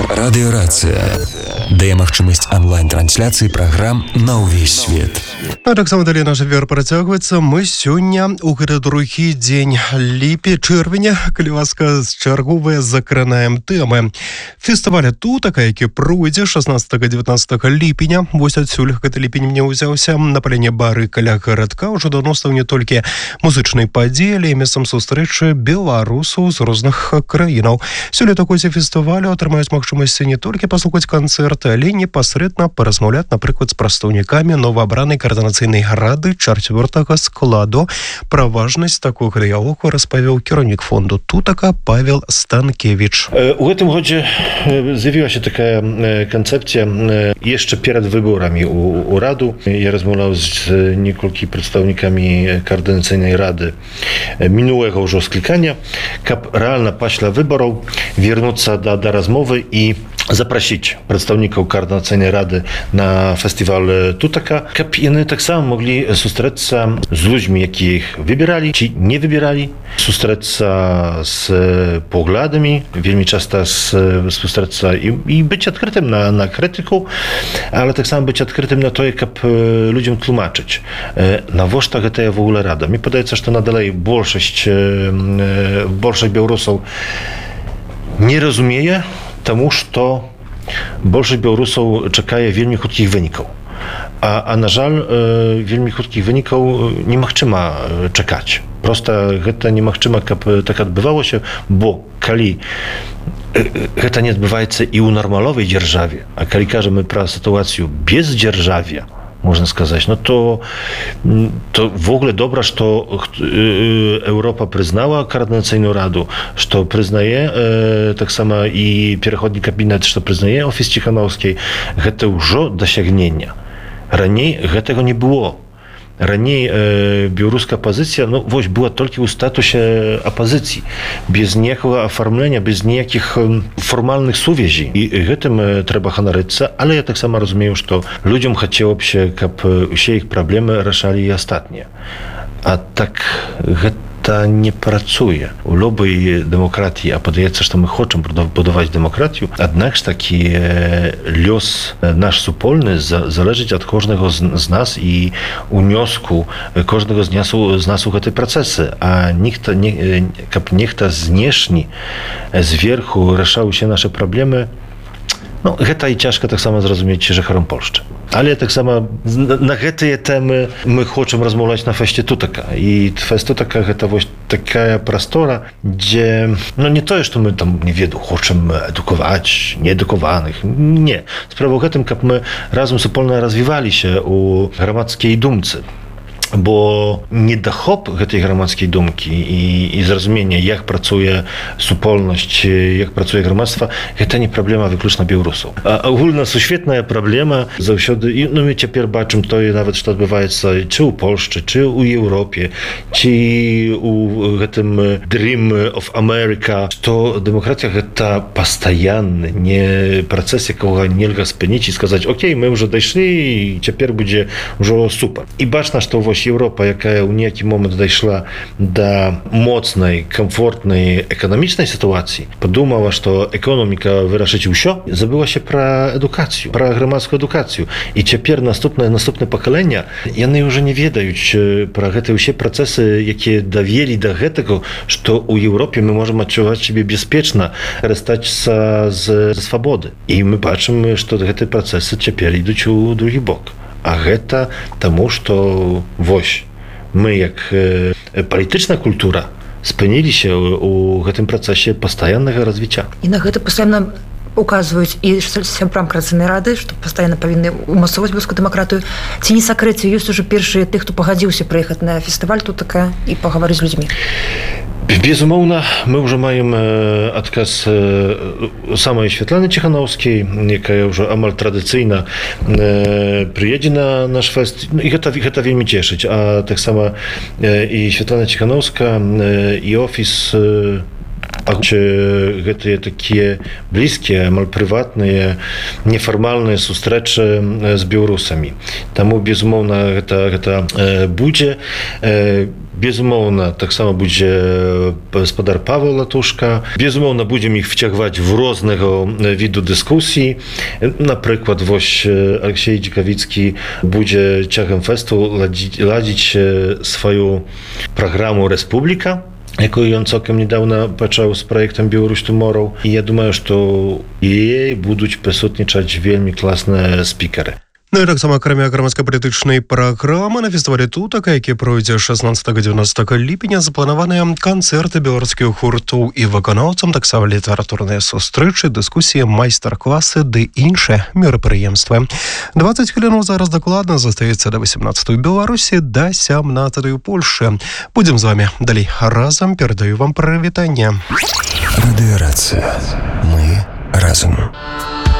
Радыёрацыя дае магчымасць онлайн-трансляцыі праграм на ўвесь свет. А таксама далей наш эфір працягваецца. Мы сёння ў гэты другі дзень чэрвеня, калі ласка, чарговыя закранаем тэмы. Фестываля «Тутака», які пройдзе 16-19 ліпеня. Вось адсюль гэты ліпень мне ўзяўся. На паляне бары каля гарадка ўжо давно стаў не толькі музычнай падзеі, але і месцам сустрэчы беларусаў з розных краінаў. Сёлета ў хоце фестывалю атрымаюць магчымасць не толькі паслухаць канцэрты, але непасрэдна паразмаўляць, напрыклад, з прадстаўнікамі новаабранай каардынацыйнай рады 4-го складу. Пра важнасць такога дыялогу распавёў кіраўнік фонду «Тутака» Павел Станкевич. У гэтым годзе з'явілася такая канцэпцыя яшчэ перад выборамі у раду. Я размаўляў з некалькі прадстаўнікамі каардынацыйнай рады мінулага ўжо склікання, каб рэальна пасля выбараў вернуцца да размовы і запрасіць прадстаўнікаў каардынацыйнай рады на фестываль «Тутака», каб яны таксама маглі сустрэцца з людзьмі, якія іх выбіралі ці не выбіралі, сустрэцца з поглядамі, вельмі часта сустрэцца і быць адкрытым на крытыку, але таксама быць адкрытым на тое, каб людзям тлумачыць, навошта гэтая в ogóle рада. Мне падаецца, што надалей большасць беларусаў не разумее, таму што большасць беларусаў чакае вельмі хуткіх вынікаў. А на жаль, вельмі хуткіх вынікаў немагчыма чакаць. Проста гэта немагчыма, каб так адбывалася, бо калі гэта не адбываецца і ў нармаловай дзяржаве, а калі кажам мы пра сітуацыю без дзяржавя, можна сказаць, то в ogóle добра, што Еўропа прызнала каардынацыйную раду, што прызнае таксама і пераходны кабінет, што прызнае офіс Ціханаўскай. Гэта ўжо дасягнення. Раней гэтага не было. Раней беларуская апазіцыя была толькі ў статусе апазіцыі, без ніякага афармлення, без ніякіх фармальных сувязей. І гэтым трэба ганарыцца, але я таксама разумею, што людзям хацела б, каб усе іх праблемы рашалі і астатнія. А так гэта не працуе. У любой дэмакратіі, а падаецца, што мы хочам будаваць дэмакратію, аднак ж такі лёс наш супольны залежыць ад кожнага з нас і унёску кожнага з нас у гэтай працэсы. А каб нехта знешні зверху рашаў усе нашы праблемы, гэта і цяжка таксама зразумець жыхарам Польшчы. Але таксама на гэтыя тэмы мы хочам размаўляць на фэсце «Тутака». І фэст «Тутака» гэта вось такая прастора, дзе не тое, што мы там, не ведаю, хочам адукаваць неадукаваных. Не. Справа ў гэтым, каб мы разам супольна развіваліся ў грамадскай думцы. Бо недахоп гэтай грамадскай думкі і зразумення, як працуе супольнасць, як працуе грамадства, гэта не праблема выключна беларусаў. А агульнасусветная праблема заўсёды, і мы цяпер бачым тое нават, што адбываецца ці ў Польшчы, ці ў Еўропе, ці ў гэтым Dream of America, што дэмакратія гэта пастаянны, не працэс, якога нельга спыніць і сказаць: «Окей, мы ўжо дайшлі, і цяпер будзе ўжо супер». І бачна, што Еўропа, якая ў нейкі момант дайшла да моцнай, комфортнай эканамічнай сітуацыі, падумала, што эканоміка вырашыць усё, забылася пра адукацыю, пра грамадскую адукацыю. І цяпер наступнае пакаленне, яны ўжо не ведаюць пра гэтыя ўсе працэсы, якія давелі да гэтага, што ў Еўропе мы можам адчуваць сябе бяспечна, карыстацца з свабоды. І мы бачым, што гэтыя працэсы цяпер ідуць у другі бок. А гэта таму, што вось мы як палітычная культура спыніліся ў гэтым працэсе пастаяннага развіцця. І на гэта пастаянна указваюць і сябрам каардынацыйнай рады, што пастаянна павінны умацоўваць беларускую дэмакратыю. Ці не сакрэт, ёсць ужо першыя тых, хто пагадзіўся прыехаць на фестываль «Тутака» і пагаварыць з людзьмі? Безумоўна, мы ўжо маем адказ самай Святланы Ціханаўскай, якая ўжо амаль традыцыйна прыедзе на наш фэст. І гэта вельмі цешыць. А таксама і Святлана Ціханаўска, і офіс, гэтыя такія блізкія, амаль прыватныя, нефармальныя сустрэчы з беларусамі. Таму, безумоўна, гэта будзе. Безумоўна, таксама будзе гаспадар Павел Латушка. Безумоўна, будзем іх вцягваць в рознага віду дыскусій. Напрыклад, вось Алексей Дзікавіцкі будзе цягам фэсту ладзіць сваю праграму «Рэспубліка», якую ён цалкам недавно пачаў з праектам «Беларусь Tomorrow». І я думаю, што ей будуць прысутнічаць вельмі класныя спікеры. Ну і таксама акрамя грамадска-палітычнай праграмы на фестывалі «Тутака», які пройдзе 16-19 ліпеня, запланаваныя канцэрты беларускіх гуртоў і выканаўцам, таксама літаратурныя сустрэчы, дыскусіі, майстар-класы ды іншыя мерапрыемствы. 20 хвілінаў зараз дакладна застаецца да 18-й Беларусі, да 17-й у Польшы. Будзем з вами далей разам, перадаю вам прывітанне. Радыёрацыя. Мы разам.